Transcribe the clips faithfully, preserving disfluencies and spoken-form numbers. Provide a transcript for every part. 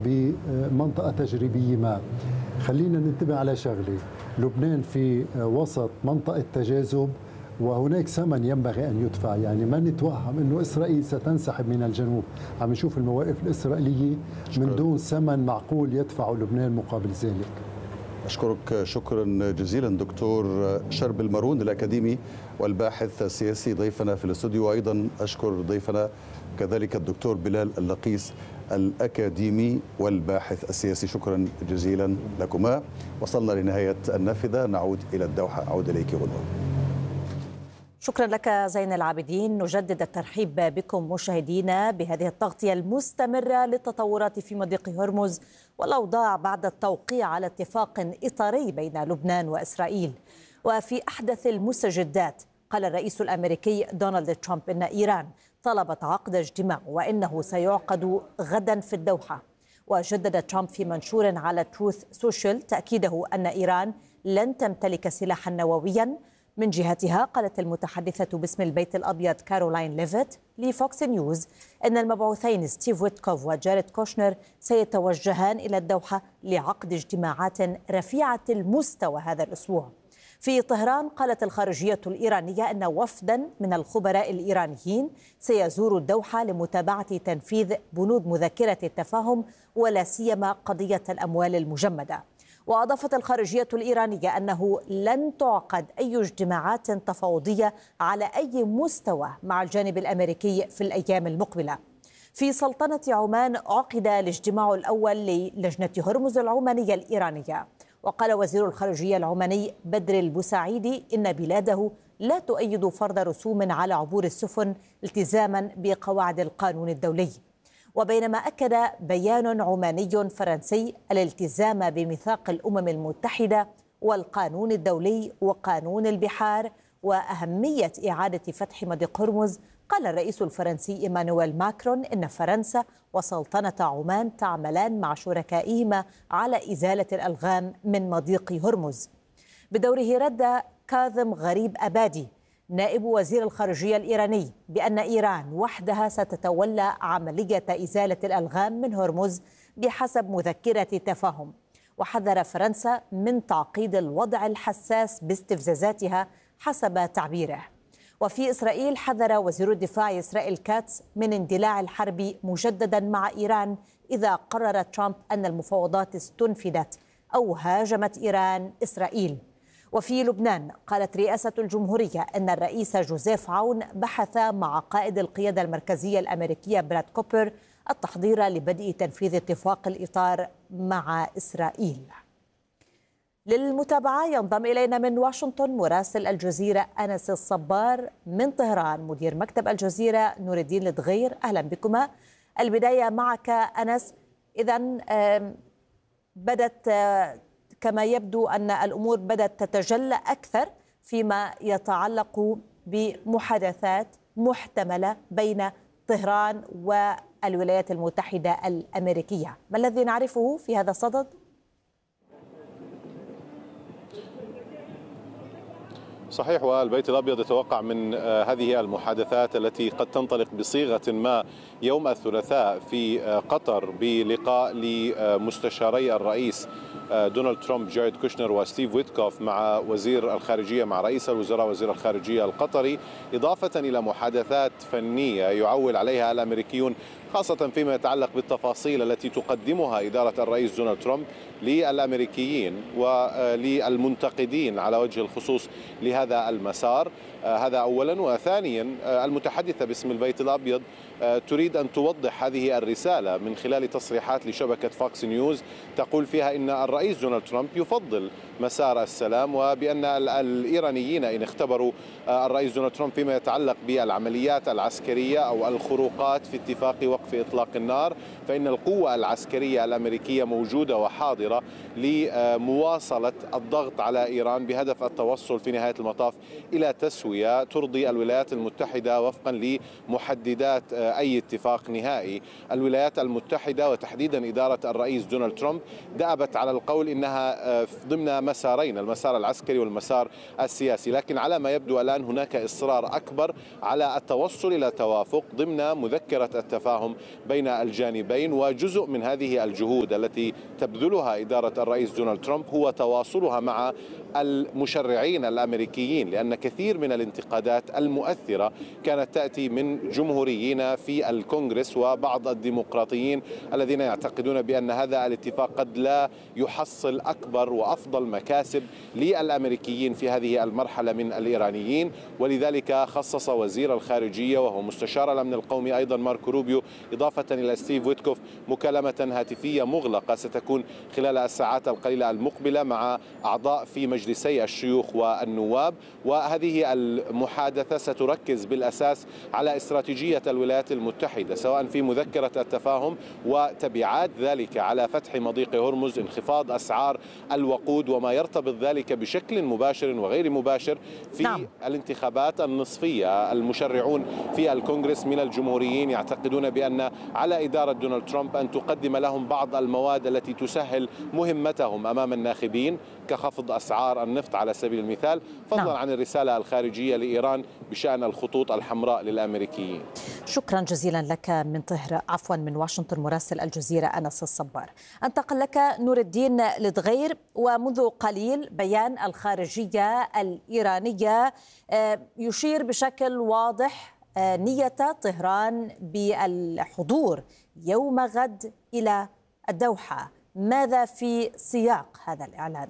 بمنطقة تجريبية ما. خلينا ننتبه على شغلة، لبنان في وسط منطقة تجاذب وهناك ثمن ينبغي أن يدفع، يعني ما نتوهم أنه إسرائيل ستنسحب من الجنوب. عم نشوف المواقف الإسرائيلية من دون ثمن معقول يدفعه لبنان مقابل ذلك. أشكرك شكرا جزيلا دكتور شرب المارون الأكاديمي والباحث السياسي ضيفنا في الاستوديو، وأيضا أشكر ضيفنا كذلك الدكتور بلال اللقيس الأكاديمي والباحث السياسي. شكرا جزيلا لكما. وصلنا لنهاية النافذة، نعود إلى الدوحة. أعود إليك غنوة. شكرا لك زين العابدين. نجدد الترحيب بكم مشاهدينا بهذه التغطية المستمرة للتطورات في مضيق هرمز والأوضاع بعد التوقيع على اتفاق إطاري بين لبنان وإسرائيل. وفي أحدث المستجدات، قال الرئيس الأمريكي دونالد ترامب إن إيران طلبت عقد اجتماع وإنه سيعقد غدا في الدوحة. وجدد ترامب في منشور على تروث سوشيال تأكيده أن إيران لن تمتلك سلاحا نوويا. من جهتها، قالت المتحدثة باسم البيت الأبيض كارولاين ليفيت لفوكس نيوز أن المبعوثين ستيف ويتكوف وجاريد كوشنر سيتوجهان إلى الدوحة لعقد اجتماعات رفيعة المستوى هذا الأسبوع. في طهران، قالت الخارجية الإيرانية أن وفدا من الخبراء الإيرانيين سيزور الدوحة لمتابعة تنفيذ بنود مذكرة التفاهم ولا سيما قضية الأموال المجمدة. وأضافت الخارجية الإيرانية أنه لن تعقد أي اجتماعات تفاوضية على أي مستوى مع الجانب الأمريكي في الأيام المقبلة. في سلطنة عمان، عقد الاجتماع الأول للجنة هرمز العمانية الإيرانية. وقال وزير الخارجية العماني بدر البوسعيدي إن بلاده لا تؤيد فرض رسوم على عبور السفن التزاما بقواعد القانون الدولي. وبينما أكد بيان عماني فرنسي الالتزام بميثاق الأمم المتحدة والقانون الدولي وقانون البحار وأهمية إعادة فتح مضيق هرمز، قال الرئيس الفرنسي إيمانويل ماكرون إن فرنسا وسلطنة عمان تعملان مع شركائهما على إزالة الألغام من مضيق هرمز. بدوره رد كاظم غريب أبادي نائب وزير الخارجية الإيراني بأن إيران وحدها ستتولى عملية إزالة الألغام من هرمز بحسب مذكرة التفاهم. وحذر فرنسا من تعقيد الوضع الحساس باستفزازاتها حسب تعبيره. وفي إسرائيل، حذر وزير الدفاع إسرائيل كاتس من اندلاع الحرب مجددا مع إيران إذا قرر ترامب أن المفاوضات استنفذت أو هاجمت إيران إسرائيل. وفي لبنان، قالت رئاسة الجمهورية أن الرئيس جوزيف عون بحث مع قائد القيادة المركزية الأمريكية براد كوبر التحضير لبدء تنفيذ اتفاق الإطار مع إسرائيل. للمتابعة ينضم إلينا من واشنطن مراسل الجزيرة أنس الصبار، من طهران مدير مكتب الجزيرة نور الدين الدغير. أهلا بكما. البداية معك أنس. إذن بدت كما يبدو أن الأمور بدأت تتجلى أكثر فيما يتعلق بمحادثات محتملة بين طهران والولايات المتحدة الأمريكية. ما الذي نعرفه في هذا الصدد؟ صحيح، والبيت الأبيض يتوقع من هذه المحادثات التي قد تنطلق بصيغة ما يوم الثلاثاء في قطر بلقاء لمستشاري الرئيس دونالد ترامب جاريد كوشنر وستيف ويتكوف مع وزير الخارجية مع رئيس الوزراء وزير الخارجية القطري، إضافة إلى محادثات فنية يعول عليها الأمريكيون، خاصة فيما يتعلق بالتفاصيل التي تقدمها إدارة الرئيس دونالد ترامب للأمريكيين وللمنتقدين على وجه الخصوص لهذا المسار. هذا أولا. وثانيا، المتحدثة باسم البيت الأبيض تريد أن توضح هذه الرسالة من خلال تصريحات لشبكة فوكس نيوز تقول فيها إن الرئيس دونالد ترامب يفضل مسار السلام، وبأن الإيرانيين إن اختبروا الرئيس دونالد ترامب فيما يتعلق بالعمليات العسكرية أو الخروقات في اتفاق وقف إطلاق النار، فإن القوة العسكرية الأمريكية موجودة وحاضرة لمواصلة الضغط على إيران بهدف التوصل في نهاية المطاف إلى تسوية ترضي الولايات المتحدة وفقا لمحددات أي اتفاق نهائي. الولايات المتحدة وتحديدا إدارة الرئيس دونالد ترامب دأبت على القول إنها ضمن مسارين، المسار العسكري والمسار السياسي، لكن على ما يبدو الآن هناك إصرار أكبر على التوصل إلى توافق ضمن مذكرة التفاهم بين الجانبين الجانبين. وجزء من هذه الجهود التي تبذلها إدارة الرئيس دونالد ترامب هو تواصلها مع المشرعين الأمريكيين، لأن كثير من الانتقادات المؤثرة كانت تأتي من جمهوريين في الكونغرس وبعض الديمقراطيين الذين يعتقدون بأن هذا الاتفاق قد لا يحصل أكبر وأفضل مكاسب للأمريكيين في هذه المرحلة من الإيرانيين. ولذلك خصص وزير الخارجية وهو مستشار الأمن القومي أيضا ماركو روبيو، إضافة إلى ستيف ويتكوف، مكالمة هاتفية مغلقة ستكون خلال الساعات القليلة المقبلة مع أعضاء في مجلسي الشيوخ والنواب. وهذه المحادثة ستركز بالأساس على استراتيجية الولايات المتحدة، سواء في مذكرة التفاهم وتبعات ذلك على فتح مضيق هرمز، انخفاض أسعار الوقود، وما يرتبط ذلك بشكل مباشر وغير مباشر في نعم. الانتخابات النصفية. المشرعون في الكونغرس من الجمهوريين يعتقدون بأن على إدارة دونالد ترامب أن تقدم لهم بعض المواد التي تسهل مهمتهم أمام الناخبين، كخفض أسعار النفط على سبيل المثال، فضلا نعم. عن الرسالة الخارجية لإيران بشأن الخطوط الحمراء للأمريكيين. شكرا جزيلا لك من طهر عفوا من واشنطن مراسل الجزيرة أنس الصبار. أنتقل لك نور الدين لدغير. ومنذ قليل بيان الخارجية الإيرانية يشير بشكل واضح نية طهران بالحضور يوم غد إلى الدوحة. ماذا في سياق هذا الإعلان؟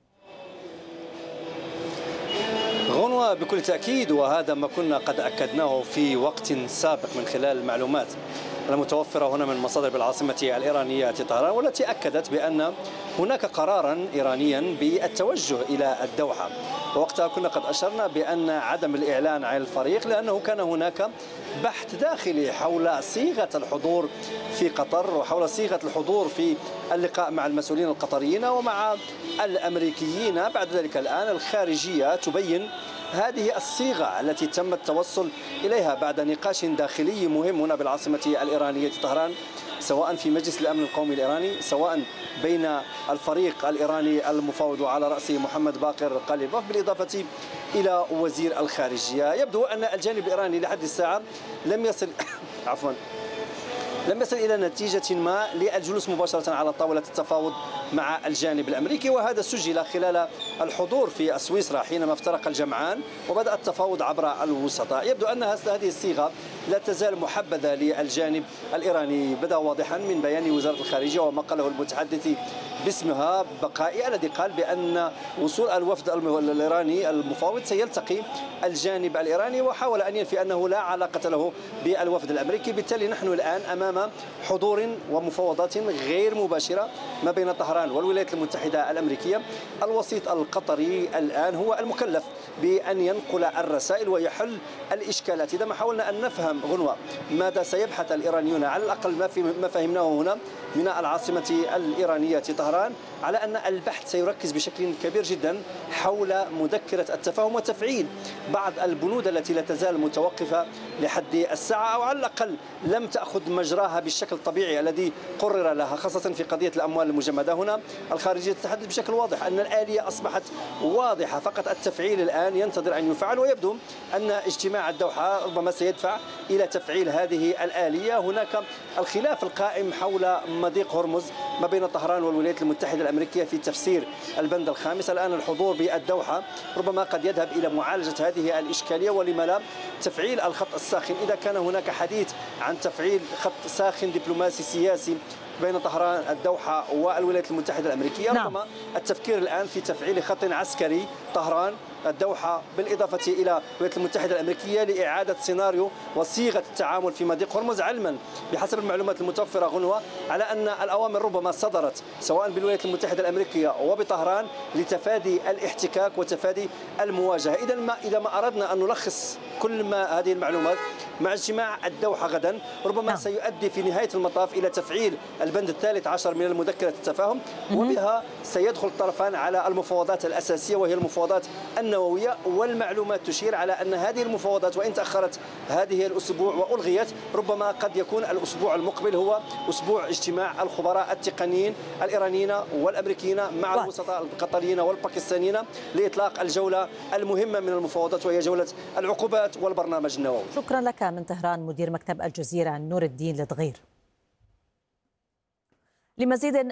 غنوة بكل تأكيد، وهذا ما كنا قد أكدناه في وقت سابق من خلال المعلومات المتوفرة هنا من مصادر بالعاصمة الإيرانية طهران، والتي أكدت بأن هناك قرارا إيرانيا بالتوجه إلى الدوحة. ووقتها كنا قد أشرنا بأن عدم الإعلان عن الفريق لأنه كان هناك بحث داخلي حول صيغة الحضور في قطر وحول صيغة الحضور في اللقاء مع المسؤولين القطريين ومع الأمريكيين. بعد ذلك الآن الخارجية تبين هذه الصيغة التي تم التوصل إليها بعد نقاش داخلي مهم هنا بالعاصمة الإيرانية طهران، سواء في مجلس الأمن القومي الإيراني، سواء بين الفريق الإيراني المفاوض على رأسه محمد باقر قليبوف، بالإضافة إلى وزير الخارجية. يبدو أن الجانب الإيراني لحد الساعة لم يصل عفوا لم يصل إلى نتيجة ما للجلوس مباشرة على طاولة التفاوض مع الجانب الأمريكي، وهذا سجل خلال الحضور في سويسرا حينما افترق الجمعان وبدأ التفاوض عبر الوسطاء. يبدو أن هذه الصيغة لا تزال محبذة للجانب الإيراني. بدأ واضحا من بيان وزارة الخارجية وما قاله المتحدث باسمها بقائي الذي قال بأن وصول الوفد الإيراني المفاوض سيلتقي الجانب الإيراني، وحاول أن ينفي أنه لا علاقة له بالوفد الأمريكي. بالتالي نحن الآن أمام حضور ومفاوضات غير مباشرة ما بين طهران والولايات المتحدة الأمريكية. الوسيط القطري الآن هو المكلف بأن ينقل الرسائل ويحل الإشكالات. إذا ما حاولنا أن نفهم غنوة ماذا سيبحث الإيرانيون، على الأقل ما في ما فهمناه هنا من العاصمة الإيرانية طهران، على أن البحث سيركز بشكل كبير جدا حول مذكرة التفاهم وتفعيل بعض البنود التي لا تزال متوقفة لحد الساعة، أو على الأقل لم تأخذ مجراها بالشكل الطبيعي الذي قرر لها، خاصة في قضية الأموال المجمدة. هنا الخارجية تتحدث بشكل واضح أن الآلية أصبحت واضحة، فقط التفعيل الآن ينتظر أن يفعل، ويبدو أن اجتماع الدوحة ربما سيدفع إلى تفعيل هذه الآلية. هناك الخلاف القائم حول مضيق هرمز ما بين طهران والولايات المتحدة الأمريكية في تفسير البند الخامس. الآن الحضور بالدوحة ربما قد يذهب إلى معالجة هذه الإشكالية، ولما لا تفعيل الخط الساخن. إذا كان هناك حديث عن تفعيل خط ساخن دبلوماسي سياسي بين طهران الدوحة والولايات المتحدة الأمريكية، نعم. ربما التفكير الآن في تفعيل خط عسكري طهران الدوحة بالإضافة إلى الولايات المتحدة الأمريكية لإعادة سيناريو وصيغة التعامل في مضيق هرمز، علما بحسب المعلومات المتوفرة غنوة على أن الأوامر ربما صدرت سواء بالولايات المتحدة الأمريكية وبطهران لتفادي الاحتكاك وتفادي المواجهة. إذا ما إذا ما أردنا أن نلخص كل ما هذه المعلومات مع اجتماع الدوحة غدا، ربما نعم. سيؤدي في نهاية المطاف إلى تفعيل البند الثالث عشر من المذكرة التفاهم، وبها سيدخل الطرفان على المفاوضات الأساسية وهي المفاوضات النووية. والمعلومات تشير على أن هذه المفاوضات وإن تأخرت هذه الأسبوع وألغيت، ربما قد يكون الأسبوع المقبل هو أسبوع اجتماع الخبراء التقنيين الإيرانيين والأمريكيين مع الوسطاء القطريين والباكستانيين لإطلاق الجولة المهمة من المفاوضات وهي جولة العقوبات والبرنامج النووي. شكرا لك من طهران مدير مكتب الجزيرة نور الدين لدغير. لمزيد